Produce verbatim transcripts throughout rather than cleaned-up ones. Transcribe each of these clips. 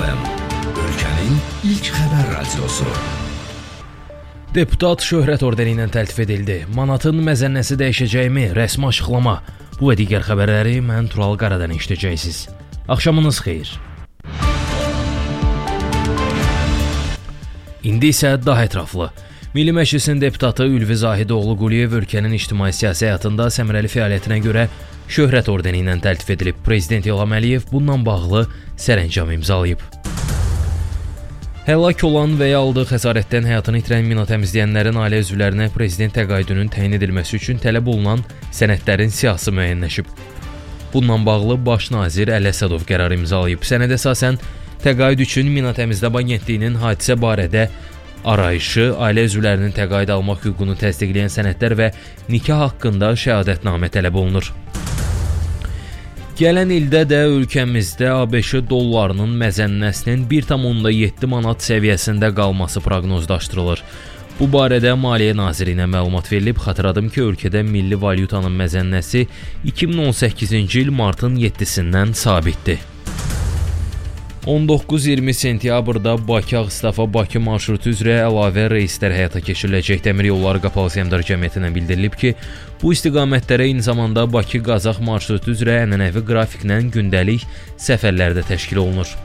F M, ölkənin ilk xəbər radiosu. Deputat şöhrət ordeni ilə təltif edildi. Manatın məzənnəsi dəyişəcəkmi? Rəsmi açıqlama. Bu və digər xəbərləri mən Tural Qaradan eşidəcəksiniz. Axşamınız xeyir. İndi isə daha ətraflı. Milli Məclisin deputatı Ülvi Zahidoğlu Quliyev ölkənin ictimai-siyasi həyatında səmərəli fəaliyyətinə görə şöhrət ordeni ilə təltif edilib. Prezident İlham Əliyev bununla bağlı sərəncam imzalayıb. Həlak olan və ya aldığı xəsarətdən həyatını itirən mina təmizləyənlərin ailə üzvlərinə prezident təqaüdünün təyin edilməsi üçün tələb olunan sənədlərin siyahısı müəyyənləşib. Bununla bağlı Baş nazir Əli Əsədov qərar imzalayıb. Sənədə əsasən təqaüd üçün Mina Təmizləmə Agentliyinin hadisə barədə arayışı, ailə üzvlərinin təqaüd almaq hüququnu təsdiqləyən sənədlər və nikah haqqında şəhadətnamə tələb olunur. Gələn ildə də ölkəmizdə ABŞ dollarının məzənnəsinin bir tam onda yeddi manat səviyyəsində qalması proqnozlaşdırılır. Bu barədə Maliyyə Nazirliyinə məlumat verilib. Xatırladım ki, ölkədə milli valyutanın məzənnəsi iki min on səkkizinci il martın yeddisindən sabitdir. on doqquz iyirmi sentyabrda Bakı-Ağstafa-Bakı marşrutu üzrə əlavə reyslər həyata keçiriləcək. Dəmir Yolları Qapalı Səhmdar Cəmiyyətindən bildirilib ki, bu istiqamətlərə eyni zamanda Bakı-Qazax marşrutu üzrə ənənəvi qrafiklə gündəlik səfərlər də təşkil olunur.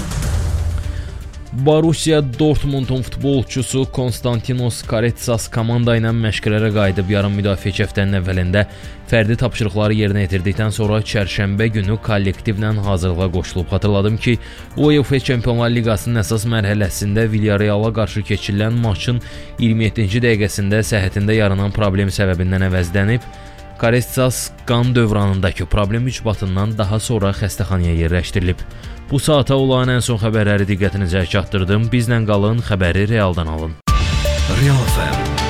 Borussia Dortmundun futbolçusu Konstantinos Karetsas komanda ilə məşqlərə qayıdıb. Yarım müdafiəçi həftənin əvvəlində fərdi tapşırıqları yerinə yetirdikdən sonra çərşənbə günü kollektivlə hazırlığa qoşulub. Xatırladım ki, UEFA Çempionlar Liqasının əsas mərhələsində Villarreala qarşı keçirilən maçın iyirmi yeddinci dəqiqəsində səhhətində yaranan problem səbəbindən əvəzlənib. Karetsas qan dövranındakı problem ucbatından daha sonra xəstəxanaya yerləşdirilib. Bu saata olan ən son xəbərləri diqqətinizə çatdırdım. Bizlə qalın, xəbəri realdan alın. Real F M